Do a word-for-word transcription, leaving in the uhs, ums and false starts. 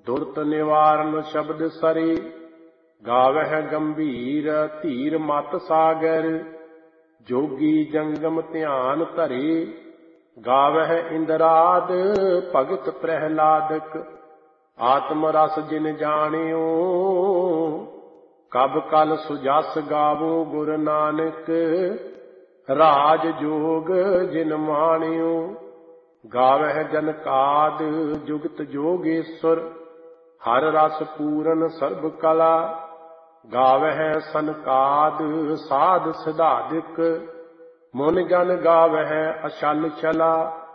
दुर्त निवारण शब्द सरे, गावह गंभीर धीर मत सागर। जोगी जंगम ध्यान धरे, गावह इंद्राद भगत प्रहलादक। आत्म रस जिन जानियो, कब कल सुजस गावो गुर नानक। राज जोग जिन मानियो, गावह जनकाद जुगत जोगेश्वर। हर रस पूरन सर्ब कला, गावह सनकाद साध सिधादिक। मुन जन गावह अछल छला,